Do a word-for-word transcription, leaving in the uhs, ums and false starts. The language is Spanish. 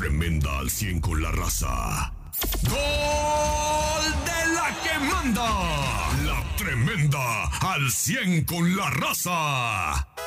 tremenda al cien con la raza. ¡Gol de la que manda! La tremenda al cien con la raza.